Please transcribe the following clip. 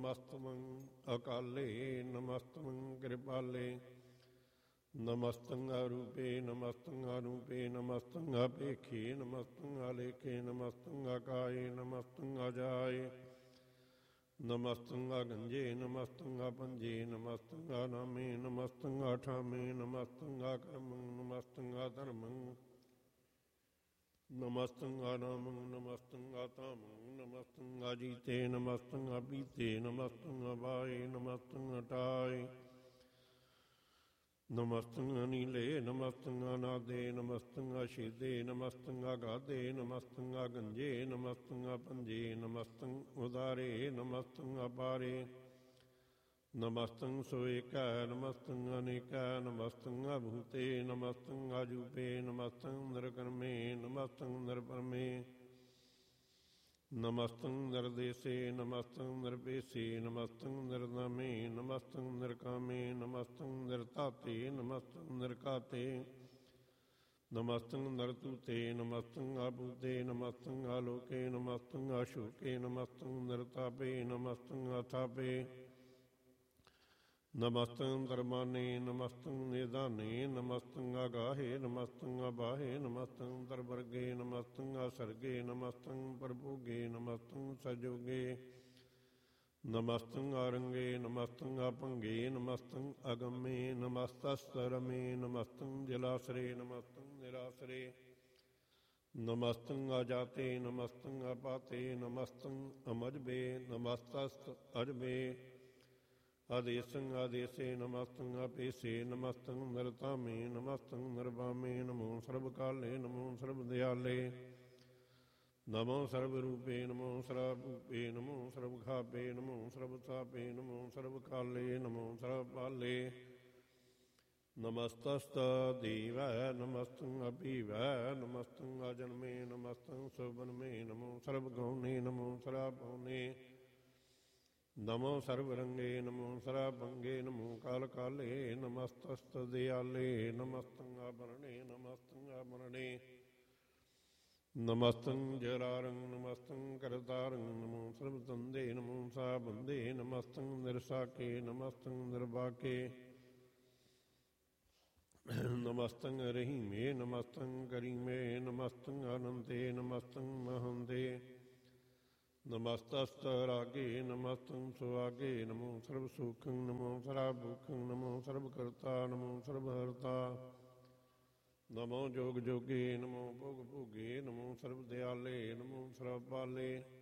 ਨਮਸਤਮੰ ਅਕਾਲੇ ਨਮਸਤਮੰ ਕਿਰਪਾਲੇ ਨਮਸਤੰ ਅਰੂਪੇ ਨਮਸਤੰ ਅਨੂਪੇ ਨਮਸਤੰ ਅਪੇਖੇ ਨਮਸਤੰ ਆਲੇਖੇ ਨਮਸਤੰ ਆਕਾਏ ਨਮਸਤੰ ਅਜਾਏ ਨਮਸਤੰ ਅਗੰਜੇ ਨਮਸਤੰ ਆਪੰਜੇ ਨਮਸਤੰ ਆਨਾਮੇ ਨਮਸਤੰ ਆਠਾਮੇ ਨਮਸਤੰ ਆਕਰਮੰ ਨਮਸਤੰ ਆਧਰਮੰ ਨਮਸਤੰ ਆਨਾਮੰ ਨਮਸਤੰ ਆਤਾਮੰ ਨਮਸਤੰ ਆਜੀਤੇ ਨਮਸਤੰ ਆਪੀਤੇ ਨਮਸਤੰ ਆਵਾਏ ਨਮਸਤੰ ਅਟਾਏ ਨਮਸਤੰ ਅਨੀਲੇ ਨਮਸਤੰ ਅਨਾਦੇ ਨਮਸਤੰ ਆਸ਼ੀਦੇ ਨਮਸਤੰ ਆਗਾਦੇ ਨਮਸਤੰ ਆਗੰਜੇ ਨਮਸਤੰ ਆਪੰਜੇ ਨਮਸਤੰ ਉਦਾਰੇ ਨਮਸਤੰ ਅਪਾਰੇ ਨਮਸਤੰ ਸੋਏਕਾ ਨਮਸਤੰ ਅਨੇਕਾ ਨਮਸਤੰ ਆਭੂਤੇ ਨਮਸਤੰ ਆਜੂਪੇ ਨਮਸਤੰ ਨਿਰਕਰਮੇ ਨਮਸਤੰ ਨਿਰਪਰਮੇ ਨਮਸਤੰ ਨਿਰਦੇਸੇ ਨਮਸਤੰ ਨਿਰਪੇਸੇ ਨਮਸਤੰ ਨਿਰਨਾਮੇ ਨਮਸਤੰ ਨਿਰਕਾਮੇ ਨਮਸਤੰ ਨਿਰਤਾਤੇ ਨਮਸਤੰ ਨਿਰਕਾਤੇ ਨਮਸਤੰ ਨਿਰਤੂਤੇ ਨਮਸਤੰ ਆਭੂਤੇ ਨਮਸਤੰ ਆਲੋਕੇ ਨਮਸਤੰ ਆਸ਼ੋਕੇ ਨਮਸਤੰ ਨਿਰਤਾਪੇ ਨਮਸਤੰ ਆਥਾਪੇ ਨਮਸਤੰ ਧਰਮਾਨੇ ਨਮਸਤੰ ਨਿਦਾਨੇ ਨਮਸਤੰ ਆਗਾਹੇ ਨਮਸਤੰ ਆਬਾਹੇ ਨਮਸਤੰ ਤਰਵਰਗੇ ਨਮਸਤੰ ਆਸਰਗੇ ਨਮਸਤੰ ਪ੍ਰਭੋਗੇ ਨਮਸਤੰ ਸਜੋਗੇ ਨਮਸਤੰ ਆਰੰਗੇ ਨਮਸਤੰ ਆਪੰਗੇ ਨਮਸਤੰ ਅਗੰਮੇ ਨਮਸਤਸਰਮੇ ਨਮਸਤੰ ਜਲਾਸਰੇ ਨਮਸਤੰ ਨਿਰਾਸਰੇ ਨਮਸਤੰ ਆਜਾਤੇ ਨਮਸਤੰ ਆਪਾਤੇ ਨਮਸਤੰ ਅਮਜਬੇ ਨਮਸਤਸਤ ਅਜਬੇ ਆਦੇਸੰ ਆਦੇਸੇ ਨਮਸਤੰ ਆਪੇਸੇ ਨਮਸਤੰ ਨਿਰਤਾਮੇ ਨਮਸਤੰ ਨਿਰਵਾਮੇ ਨਮੋ ਸਰਬਕਾਲੇ ਨਮੋ ਸਰਬਦਿਆਲੇ ਨਮੋ ਸਰਬਰੂਪੇ ਨਮੋ ਸਰਭੂਪੇ ਨਮੋ ਸਰਬਖਾਪੇ ਨਮੋ ਸਰਬਤਾਪੇ ਨਮੋ ਸਰਬਕਾਲੇ ਨਮੋ ਸਰਬਪਾਲੇ ਨਮਸਤਸਤੁ ਦੇਵੈ ਨਮਸਤੰ ਅਭੀਵੈ ਨਮਸਤੰ ਆਜਨਮੇ ਨਮਸਤੰ ਸੁਬਨਮੇ ਨਮੋ ਸਰਬਗਉਨੇ ਨਮੋ ਸਰਾਭਉਨੇ ਨਮੋ ਸਰਵਰੰਗੇ ਨਮੋ ਸਰਾਭੰਗੇ ਨਮੋ ਕਾਲ ਕਾਲੇ ਨਮਸਤਸਤੁ ਦਿਆਲੇ ਨਮਸਤੰ ਆਭਰਣੇ ਨਮਸਤੰ ਆਭਰਣੇ ਨਮਸਤੰ ਜਰਾਰੰ ਨਮਸਤੰ ਕਰਤਾਰੰ ਨਮੋ ਸਰਬਤੰਦੇ ਨਮੋ ਸਾਬੰਦੇ ਨਮਸਤੰ ਨਿਰਸਾਕੇ ਨਮਸਤੰ ਨਿਰਬਾਕੇ ਨਮਸਤੰ ਰਹੀਮੇ ਨਮਸਤੰ ਕਰੀਮੇ ਨਮਸਤੰ ਅਨੰਤੇ ਨਮਸਤੰ ਮਹੰਦੇ ਨਮਸਤਸਤੁ ਰਾਗੇ ਨਮਸਤੰ ਸੁਆਗੇ ਨਮੋ ਸਰਬ ਸੁਖੰ ਨਮੋ ਸਰਾਭੁਖੰ ਨਮੋ ਸਰਬਕਰਤਾ ਨਮੋ ਸਰਬਹਰਤਾ ਨਮੋ ਜੋਗ ਜੋਗੇ ਨਮੋ ਭੋਗ ਭੋਗੇ ਨਮੋ ਸਰਬਦਿਆਲੇ ਨਮੋ ਸਰਬਪਾਲੇ